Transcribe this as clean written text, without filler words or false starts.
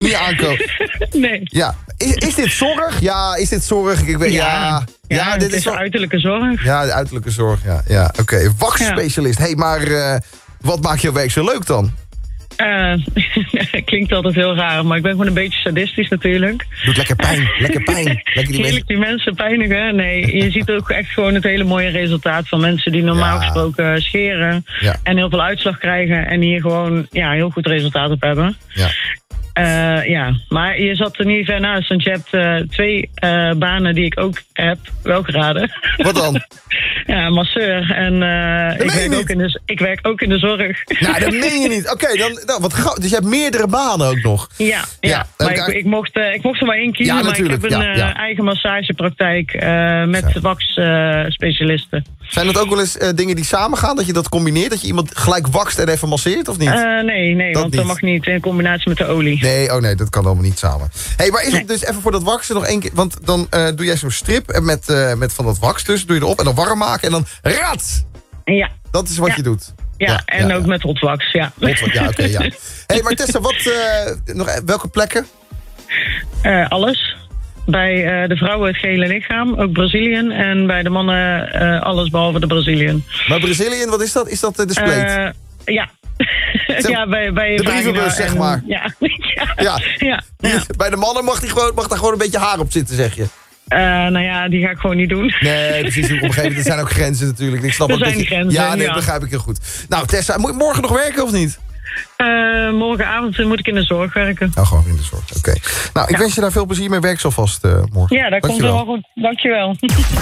niet aankomen. Nee. Ja. Is dit zorg? Ja, is dit zorg? Ik weet, Ja, dit is uiterlijke zorg. Ja, de uiterlijke zorg, ja. Oké. Waxspecialist. Hé, maar wat maakt jouw werk zo leuk dan? Klinkt altijd heel raar, maar ik ben gewoon een beetje sadistisch natuurlijk. Doet lekker pijn. Heerlijk die mensen pijnigen. Nee, je ziet ook echt gewoon het hele mooie resultaat van mensen die normaal gesproken scheren. Ja. En heel veel uitslag krijgen en hier gewoon heel goed resultaat op hebben. Ja. Maar je zat er niet ver naast, want je hebt 2 banen die ik ook heb, wel geraden. Wat dan? Ja, masseur en ik werk ook in de zorg. Nou, dat meen je niet. Oké, dan wat gauw. Dus je hebt meerdere banen ook nog. Ja. Maar ik mocht er maar 1 kiezen, maar ik heb een eigen massagepraktijk met waxspecialisten. Zijn dat ook wel eens dingen die samengaan, dat je dat combineert? Dat je iemand gelijk wakst en even masseert, of niet? Nee, want dat mag niet in combinatie met de olie. Nee, dat kan allemaal niet samen. Hé, maar is het dus even voor dat waksen nog 1 keer... Want dan doe jij zo'n strip met van dat wax tussen, doe je erop en dan warm maken en dan rats! Ja. Dat is wat je doet. En ook met hotwax, ja. Oké. Hé, maar Tessa, welke plekken? Alles. Bij de vrouwen het gele lichaam, ook Brazilian. En bij de mannen alles behalve de Brazilian. Maar Brazilian, wat is dat? Is dat de spleet? Ja. Bij de brievenbus, zeg maar. Ja. Bij de mannen mag daar gewoon een beetje haar op zitten, zeg je. Die ga ik gewoon niet doen. Nee, precies. Op een gegeven moment zijn ook grenzen natuurlijk. Ik snap er zijn grenzen, dat begrijp ik heel goed. Nou, Tessa, moet je morgen nog werken of niet? Morgenavond moet ik in de zorg werken. Nou, gewoon in de zorg, oké. Nou, ik wens je daar veel plezier mee. Werk zo vast morgen. Ja, dat komt helemaal goed. Dankjewel.